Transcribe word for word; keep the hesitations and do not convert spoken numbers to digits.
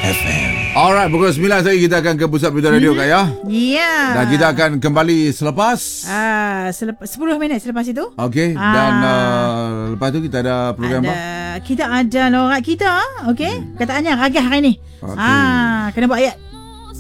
F M. Alright, pukul sembilan lagi kita akan ke Pusat Berita Radio, hmm. Kak, ya? Ya. Dan kita akan kembali selepas Ah, selepas sepuluh minit selepas itu. Okey, ah. dan uh, lepas tu kita ada program ada, apa? Kita ada lorak kita, okey? Hmm. Kataannya ragah hari ni. Okay. Ah, kena buat ayat